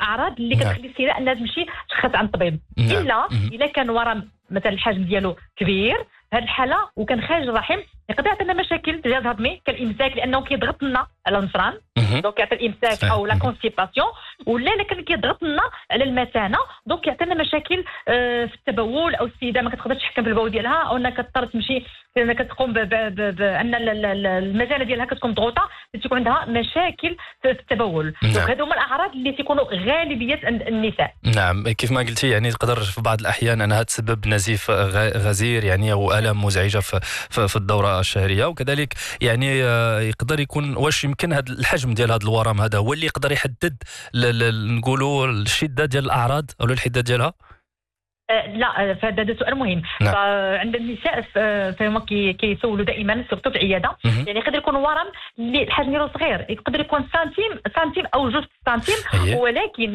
الاعراض اللي كتخلي السيده انها تمشي تشخص عند الطبيب. الا كان ورم مثلا الحجم ديالو كبير في هذه الحاله وكان خارج الرحم يقدر يعطينا مشاكل في الجهاز الهضمي كالامساك لانه كيضغط لنا على النصران دونك يعطي الامساك او لا كونستيباسيون، ولا لكن كيضغط لنا على المثانه دونك يعطينا مشاكل في التبول او السيده ما كتقدرش تحكم في البول ديالها او انها كتضطر تمشي كتقوم بان المثانه ديالها كتكون مضغوطه تكون عندها مشاكل في التبول. دونك هادو هما الاعراض اللي تيكونوا غالبيه عند النساء. نعم كيف ما قلتي يعني تقدر في بعض الاحيان انها تسبب نزيف غزير يعني او الام مزعجه في الدوره الشهريه، وكذلك يعني يقدر يكون واش يمكن هذا الحجم ديال هذا الورم هذا هو اللي يقدر يحدد نقولوا الشده ديال الاعراض او الحده ديالها؟ لا فهذا سؤال مهم. فعند النساء فهم كيسولوا دائما سورتو في العياده يعني يقدر يكون ورم اللي الحجم ديالو صغير يقدر يكون سنتيم او 2 سنتيم ولكن